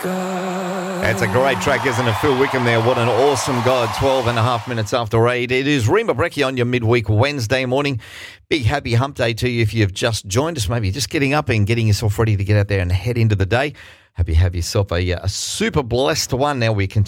It's a great track, isn't it? Phil Wickham there. What an awesome God. 12 and a half minutes after 8. It is Rima Brecchi on your midweek Wednesday morning. Big happy hump day to you if you've just joined us. Maybe just getting up and getting yourself ready to get out there and head into the day. Hope you have yourself a super blessed one. Now we continue.